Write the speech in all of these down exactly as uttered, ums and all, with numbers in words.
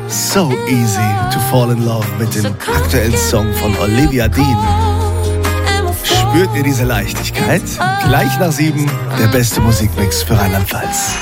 So Easy to Fall in Love mit dem aktuellen Song von Olivia Dean. Spürt ihr diese Leichtigkeit? Gleich nach sieben, der beste Musikmix für Rheinland-Pfalz.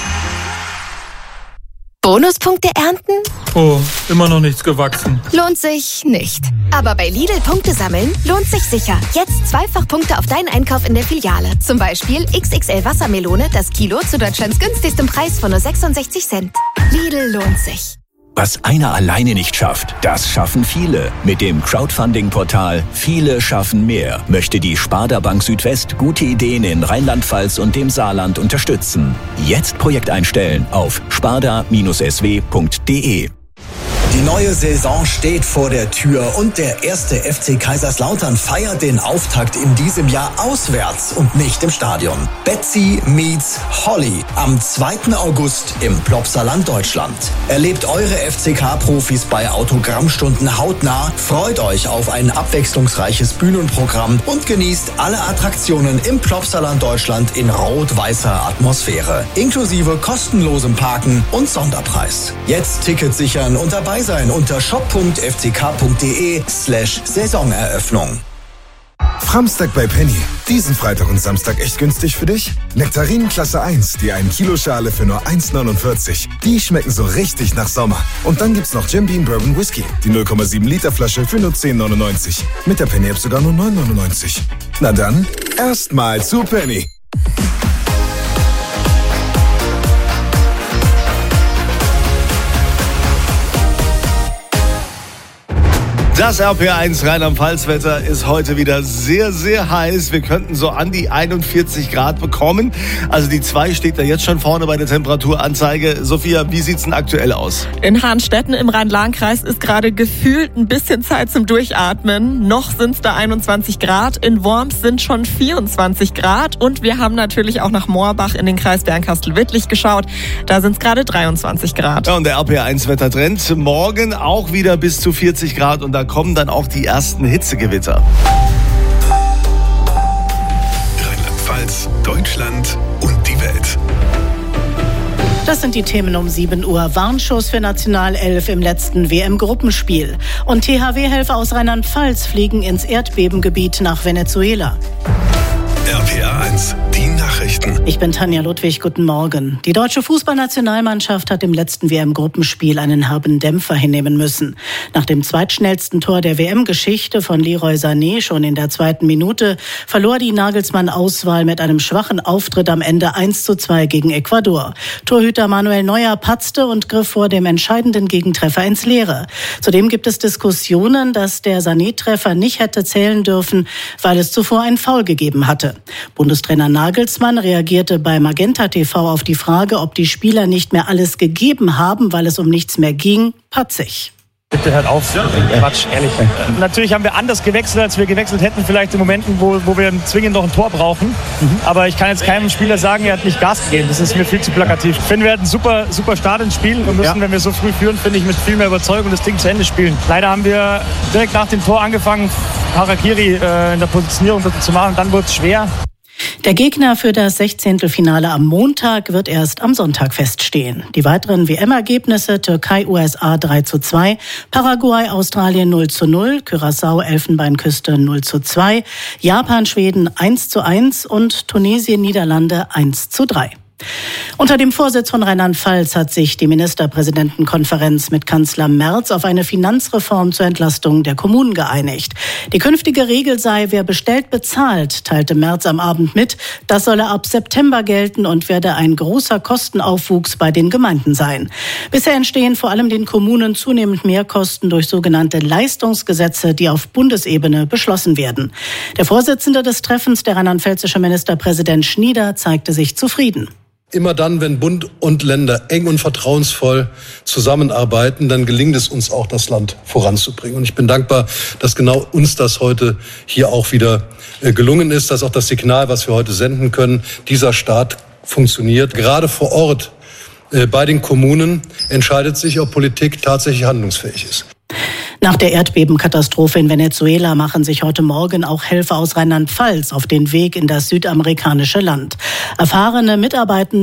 Bonuspunkte ernten? Oh, immer noch nichts gewachsen. Lohnt sich nicht. Aber bei Lidl Punkte sammeln lohnt sich sicher. Jetzt zweifach Punkte auf deinen Einkauf in der Filiale. Zum Beispiel X X L Wassermelone, das Kilo zu Deutschlands günstigstem Preis von nur sechsundsechzig Cent. Lidl lohnt sich. Was einer alleine nicht schafft, das schaffen viele. Mit dem Crowdfunding-Portal Viele schaffen mehr möchte die Sparda Bank Südwest gute Ideen in Rheinland-Pfalz und dem Saarland unterstützen. Jetzt Projekt einstellen auf sparda S W punkt de. Die neue Saison steht vor der Tür und der erste F C Kaiserslautern feiert den Auftakt in diesem Jahr auswärts und nicht im Stadion. Betsy meets Holly am zweiten August im Plopsaland Deutschland. Erlebt eure F C K-Profis bei Autogrammstunden hautnah, freut euch auf ein abwechslungsreiches Bühnenprogramm und genießt alle Attraktionen im Plopsaland Deutschland in rot-weißer Atmosphäre, inklusive kostenlosem Parken und Sonderpreis. Jetzt Tickets sichern und dabei sein unter shop punkt f c k punkt de slash Saisoneröffnung. Framstag bei Penny. Diesen Freitag und Samstag echt günstig für dich? Nektarinen Klasse eins, die ein Kilo Schale für nur eins neunundvierzig. Die schmecken so richtig nach Sommer. Und dann gibt's noch Jim Beam Bourbon Whisky, die null Komma sieben Liter Flasche für nur zehn neunundneunzig. Mit der Penny App sogar nur neun neunundneunzig. Na dann, erstmal zu Penny. Das R P eins Rheinland-Pfalz-Wetter ist heute wieder sehr, sehr heiß. Wir könnten so an die einundvierzig Grad bekommen. Also die zwei steht da jetzt schon vorne bei der Temperaturanzeige. Sophia, wie sieht's denn aktuell aus? In Hahnstetten im Rhein-Lahn-Kreis ist gerade gefühlt ein bisschen Zeit zum Durchatmen. Noch sind's da einundzwanzig Grad. In Worms sind schon vierundzwanzig Grad. Und wir haben natürlich auch nach Moorbach in den Kreis Bernkastel-Wittlich geschaut. Da sind's gerade dreiundzwanzig Grad. Ja, und der R P eins Wettertrend. Morgen auch wieder bis zu vierzig Grad und da kommen dann auch die ersten Hitzegewitter. Rheinland-Pfalz, Deutschland und die Welt. Das sind die Themen um sieben Uhr. Warnschuss für Nationalelf im letzten W M-Gruppenspiel. Und T H W-Helfer aus Rheinland-Pfalz fliegen ins Erdbebengebiet nach Venezuela. R P A eins, die Nachrichten. Ich bin Tanja Ludwig, guten Morgen. Die deutsche Fußballnationalmannschaft hat im letzten W M-Gruppenspiel einen herben Dämpfer hinnehmen müssen. Nach dem zweitschnellsten Tor der W M-Geschichte von Leroy Sané schon in der zweiten Minute verlor die Nagelsmann-Auswahl mit einem schwachen Auftritt am Ende eins zu zwei gegen Ecuador. Torhüter Manuel Neuer patzte und griff vor dem entscheidenden Gegentreffer ins Leere. Zudem gibt es Diskussionen, dass der Sané-Treffer nicht hätte zählen dürfen, weil es zuvor ein Foul gegeben hatte. Bundestrainer Nagelsmann reagierte bei Magenta T V auf die Frage, ob die Spieler nicht mehr alles gegeben haben, weil es um nichts mehr ging, patzig. Bitte hört auf. Quatsch, ehrlich. Natürlich haben wir anders gewechselt, als wir gewechselt hätten, vielleicht in Momenten, wo, wo wir zwingend noch ein Tor brauchen. Mhm. Aber ich kann jetzt keinem Spieler sagen, er hat nicht Gas gegeben. Das ist mir viel zu plakativ. Ich finde, wir hatten einen super, super Start ins Spiel und müssen, ja. wenn wir so früh führen, finde ich, mit viel mehr Überzeugung das Ding zu Ende spielen. Leider haben wir direkt nach dem Tor angefangen, Harakiri äh, in der Positionierung zu machen. Dann wurde es schwer. Der Gegner für das Sechzehntelfinale am Montag wird erst am Sonntag feststehen. Die weiteren W M-Ergebnisse: Türkei U S A drei zu zwei, Paraguay Australien null zu null, Curaçao Elfenbeinküste null zu zwei, Japan Schweden eins zu eins und Tunesien Niederlande eins zu drei. Unter dem Vorsitz von Rheinland-Pfalz hat sich die Ministerpräsidentenkonferenz mit Kanzler Merz auf eine Finanzreform zur Entlastung der Kommunen geeinigt. Die künftige Regel sei, wer bestellt, bezahlt, teilte Merz am Abend mit. Das solle ab September gelten und werde ein großer Kostenaufwuchs bei den Gemeinden sein. Bisher entstehen vor allem den Kommunen zunehmend Mehrkosten durch sogenannte Leistungsgesetze, die auf Bundesebene beschlossen werden. Der Vorsitzende des Treffens, der rheinland-pfälzische Ministerpräsident Schnieder, zeigte sich zufrieden. Immer dann, wenn Bund und Länder eng und vertrauensvoll zusammenarbeiten, dann gelingt es uns auch, das Land voranzubringen. Und ich bin dankbar, dass genau uns das heute hier auch wieder gelungen ist, dass auch das Signal, was wir heute senden können, dieser Staat funktioniert. Gerade vor Ort bei den Kommunen entscheidet sich, ob Politik tatsächlich handlungsfähig ist. Nach der Erdbebenkatastrophe in Venezuela machen sich heute Morgen auch Helfer aus Rheinland-Pfalz auf den Weg in das südamerikanische Land. Erfahrene Mitarbeiter